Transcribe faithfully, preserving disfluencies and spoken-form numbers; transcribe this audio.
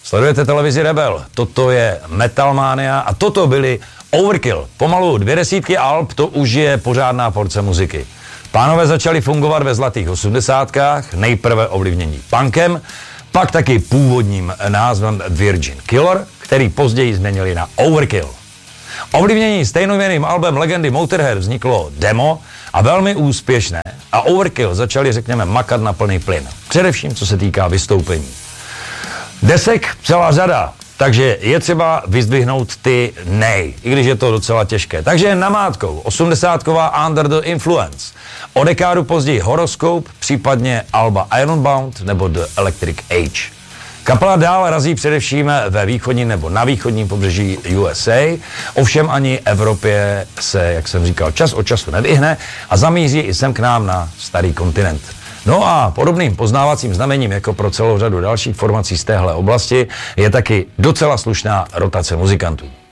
Sledujete televizi Rebel, toto je Metalmania a toto byly Overkill. Pomalu dvě desítky alb, to už je pořádná porce muziky. Pánové začali fungovat ve zlatých osmdesátkách, nejprve ovlivnění punkem, pak taky původním názvem Virgin Killer, který později změnili na Overkill. Ovlivnění stejnojmenným albem legendy Motorhead vzniklo demo a velmi úspěšné a Overkill začali, řekněme, makat na plný plyn. Především, co se týká vystoupení. Desek celá řada, takže je třeba vyzdvihnout ty nej, i když je to docela těžké. Takže namátkou, osmdesátková Under the Influence, o dekádu později Horoscope, případně alba Ironbound nebo The Electric Age. Kapela dál razí především ve východním nebo na východním pobřeží U S A, ovšem ani Evropě se, jak jsem říkal, čas od času nevyhne a zamíří i sem k nám na starý kontinent. No a podobným poznávacím znamením jako pro celou řadu dalších formací z téhle oblasti je taky docela slušná rotace muzikantů.